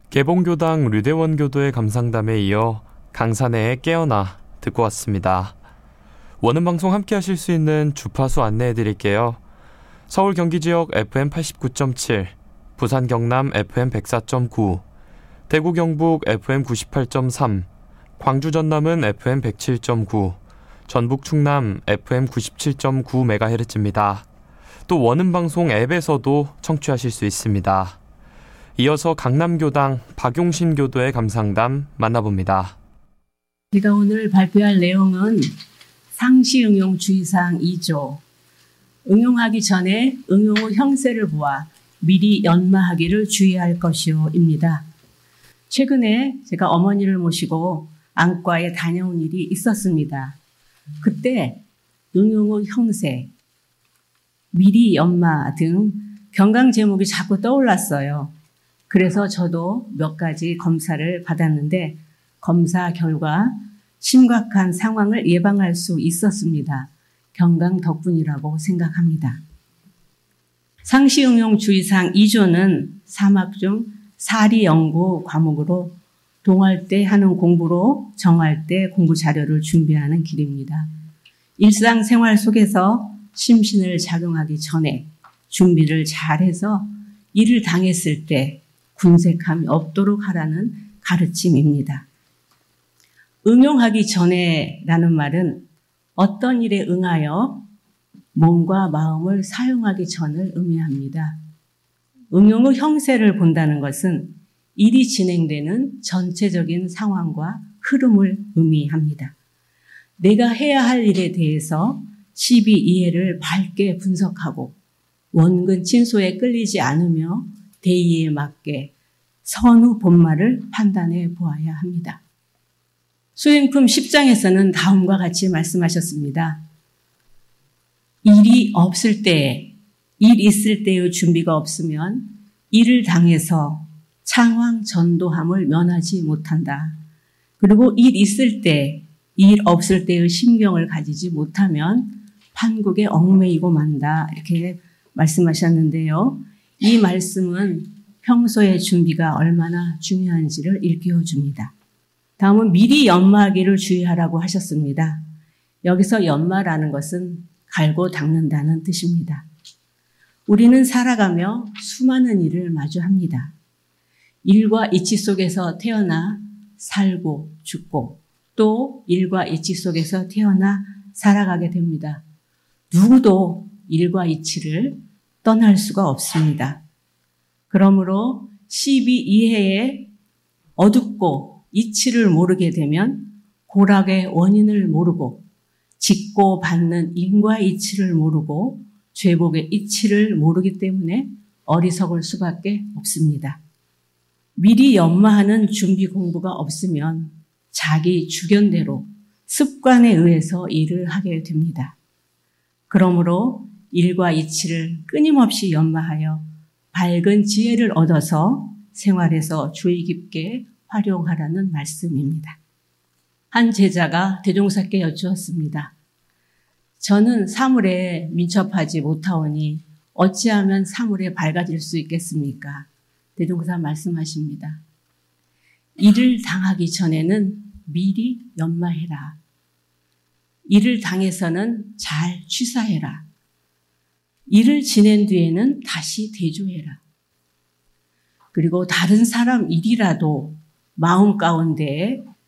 개봉교당 류대원교도의 감상담에 이어 강산해의 깨어나 듣고 왔습니다. 원음방송 함께 하실 수 있는 주파수 안내해드릴게요. 서울 경기 지역 FM 89.7, 부산 경남 FM 104.9, 대구 경북 FM 98.3, 광주 전남은 FM 107.9, 전북 충남 FM 97.9MHz입니다. 또 원음방송 앱에서도 청취하실 수 있습니다. 이어서 강남교당 박용신 교도의 감상담 만나봅니다. 제가 오늘 발표할 내용은 상시응용 주의사항 2조, 응용하기 전에 응용 후 형세를 보아 미리 연마하기를 주의할 것이오입니다. 최근에 제가 어머니를 모시고 안과에 다녀온 일이 있었습니다. 그때 응용 후 형세, 미리 연마 등 경강 제목이 자꾸 떠올랐어요. 그래서 저도 몇 가지 검사를 받았는데 검사 결과 심각한 상황을 예방할 수 있었습니다. 경강 덕분이라고 생각합니다. 상시응용 주의사항 2조는 3학 중 사리 연구 과목으로 동할 때 하는 공부로 정할 때 공부 자료를 준비하는 길입니다. 일상생활 속에서 심신을 작용하기 전에 준비를 잘해서 일을 당했을 때 군색함이 없도록 하라는 가르침입니다. 응용하기 전에라는 말은 어떤 일에 응하여 몸과 마음을 사용하기 전을 의미합니다. 응용 후 형세를 본다는 것은 일이 진행되는 전체적인 상황과 흐름을 의미합니다. 내가 해야 할 일에 대해서 시비 이해를 밝게 분석하고 원근 친소에 끌리지 않으며 대의에 맞게 선후 본말을 판단해 보아야 합니다. 수행품 10장에서는 다음과 같이 말씀하셨습니다. 일이 없을 때, 일 있을 때의 준비가 없으면 일을 당해서 창황 전도함을 면하지 못한다. 그리고 일 있을 때, 일 없을 때의 심경을 가지지 못하면 판국에 얽매이고 만다. 이렇게 말씀하셨는데요. 이 말씀은 평소의 준비가 얼마나 중요한지를 일깨워줍니다. 다음은 미리 연마하기를 주의하라고 하셨습니다. 여기서 연마라는 것은 갈고 닦는다는 뜻입니다. 우리는 살아가며 수많은 일을 마주합니다. 일과 이치 속에서 태어나 살고 죽고 또 일과 이치 속에서 태어나 살아가게 됩니다. 누구도 일과 이치를 떠날 수가 없습니다. 그러므로 시비 이해에 어둡고 이치를 모르게 되면 고락의 원인을 모르고 짓고 받는 인과 이치를 모르고 죄복의 이치를 모르기 때문에 어리석을 수밖에 없습니다. 미리 연마하는 준비 공부가 없으면 자기 주견대로 습관에 의해서 일을 하게 됩니다. 그러므로 일과 이치를 끊임없이 연마하여 밝은 지혜를 얻어서 생활에서 주의 깊게 활용하라는 말씀입니다. 한 제자가 대종사께 여쭈었습니다. 저는 사물에 민첩하지 못하오니 어찌하면 사물에 밝아질 수 있겠습니까? 대종사 말씀하십니다. 일을 당하기 전에는 미리 연마해라. 일을 당해서는 잘 취사해라. 일을 지낸 뒤에는 다시 대조해라. 그리고 다른 사람 일이라도 마음 가운데